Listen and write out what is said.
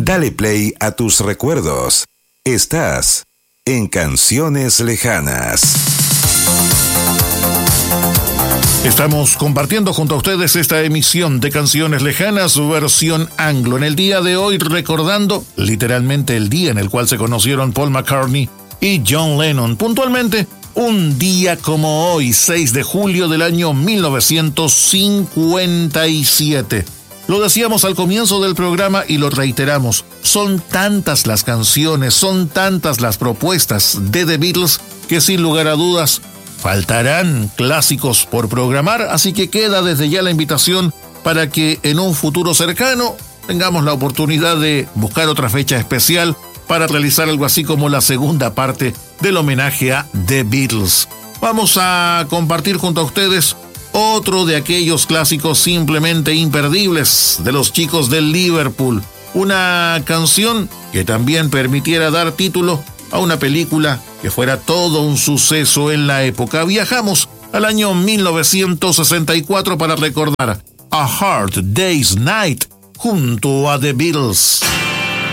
Dale play a tus recuerdos. Estás en Canciones Lejanas. Estamos compartiendo junto a ustedes esta emisión de Canciones Lejanas, versión anglo. En el día de hoy recordando literalmente el día en el cual se conocieron Paul McCartney y John Lennon. Puntualmente, un día como hoy, 6 de julio del año 1957. Lo decíamos al comienzo del programa y lo reiteramos. Son tantas las canciones, son tantas las propuestas de The Beatles que sin lugar a dudas faltarán clásicos por programar, así que queda desde ya la invitación para que en un futuro cercano tengamos la oportunidad de buscar otra fecha especial para realizar algo así como la segunda parte del homenaje a The Beatles. Vamos a compartir junto a ustedes otro de aquellos clásicos simplemente imperdibles de los chicos del Liverpool. Una canción que también permitiera dar título a una película que fuera todo un suceso en la época. Viajamos al año 1964 para recordar A Hard Day's Night junto a The Beatles.